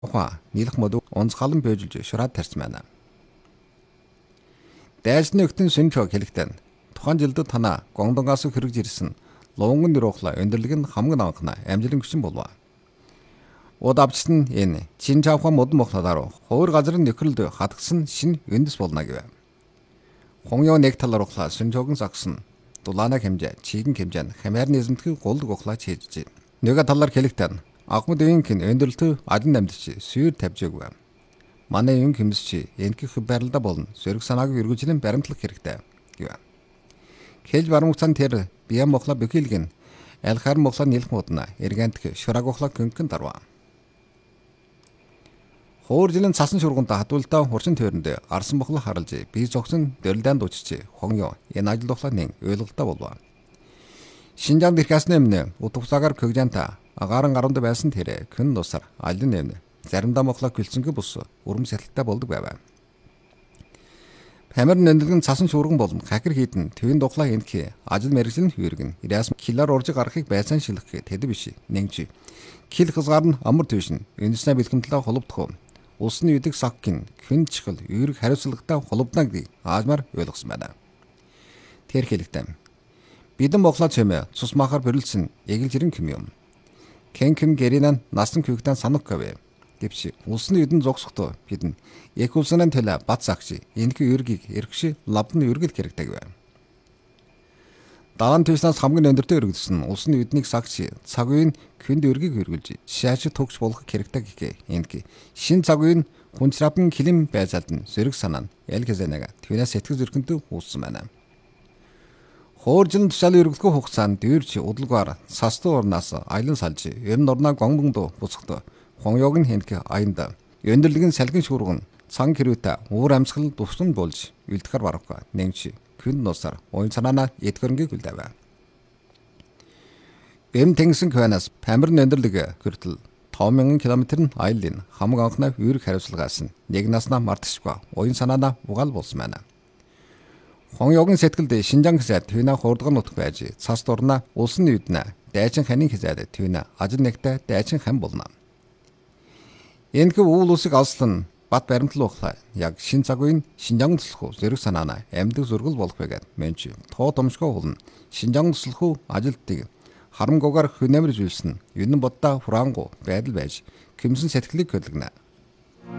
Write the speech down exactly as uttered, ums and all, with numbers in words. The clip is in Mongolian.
ухаан нийлэх мод онцгойлон бийжилж шураад тарьсан байна. Дайсны өгтөн сүнчөө хэлэхдээ тухайн жилдээ танаа гонгонгоос хэрэгж ирсэн луунган нэрухла өндөрлөг нь хамгийн анхна амжилан гүшин болов. Удавчс нь энэ чин чавхан модон мохлоор хуур газрын нөхрөлд хатгсан шин өндөс болно гэв. Хонёо нэг талаар ухлаа сүнчөөгийн загсан дулаана хэмжээ чигэн хэмжээ хамаар низмтгий голд ухлаа чийжжээ. Нөгөө талаар хэлэхдээ агмад өвинкин өндөрлөлтөө адин амьдч сүйр тавьжээгүй. Манай юм хэмсчи энхих байралда болно. Сөрөг санааг эргүүлжлэн баримтлах хэрэгтэй гэв. Хэл бармуцан тэр бие мохла бөхилгэн алхаар мохла нэлэх модна эргэнтх шураг ухла көнгөн дарва. Хооржилэн цасан шургуунда хадвалдаа хурчин тойронд арсан мохла харалж бие зогсон дөрлөнд учиж хоньё энэ ажил ухла нэг ойлголттой болов. Шинжаан дэрхасны өмнө утгасаагаар көгжанта агаарын гарунд байсан тэр көн нусар алин нэмнэ. Заримдаа мохлог гэлцэнгэ бус урам сэтэлтэй болдог байв. Хамар нэнэлгэн цасан шуурган болон хакер хийдэн твин духлаа энхи ажил мэрэгжил хүйргэн ирэс килар уржиг гарахыг байсан шилэх тэд биш нэгжи кил хязгаар нь амар твшин энэснэ бэлгэмтлээ холбдох улсны үдэг саккин хэн чихэл үүрэг хариуцлагатай холбдно гэдгийг аажмаар ойлгосон байна. Тэр хэлэхдээ бидэн мохлоо чимээ цус махаар бэрэлсэн эгэл жирэн хэм юм. Кэнкэн гэринан насан хүүхдэн санах гэвэ. Гэвч улсны эдэн зогсохдоо бидэн яг улсны төлөө бат сагчи энэхүү үргийг эргши лавдны үргэл хэрэгтэй гэвэ. Даан төснөөс хамгийн өндөртөө өргөдсөн улсны эднийг сагчи цаг үеийн хүнд үргийг хөргөлж шааш төгс болох хэрэгтэй гэхээ энэхий шин цаг үеийн хүнчрапн килим байцаалд нь зэрэг санаа нь яль хэзэнага түүнээс сэтгэл зөрхөнд үүссэн байна. Хооржин тушаал өргөлгөө хугацаанд дүүрч удалгаар састуу орнаас аялан салж ерн орноо гонгондоо буцахдаа хоньёог нь хэнхэ аянда өндөрлөгийн салгин шуурган цан хэрүүтэ уур амьсгал туссан болж үлдэхэр барах нэгч күн носар ойн санаана эдгэрнгийг үлдэв. Эм тэнгисэн ханаас памирн өндөрлөг хүртэл таван мянган километр нь аялын хамаг анхны үүрэг хариуцлагаас нь нэг наснаа мартчихгүй ойн санаана угаал болсон байна. Хоньёогийн сэтгэлд Шинжаан хэсэд түүнэ хурдган нутг байж цас дурна улсын үднэ дайчин ханийн хэсэд түүнэ ажил нэгтэ дайчин хан болно. Энэхүү үйл усыг алслан бат баримтлал ухлаа яг шин цаг үеийн Шинжаан төслөх зэрэг санаана амьдаг зургал болох байгаад менч тоо томшгоо хулна Шинжаан төслөх ажилтныг харамгуугаар хөнөмөрж үйлсэн юнэн боддоо хураангу байдал байж кимсэн сэтгэлийг хөдөлгөнэ.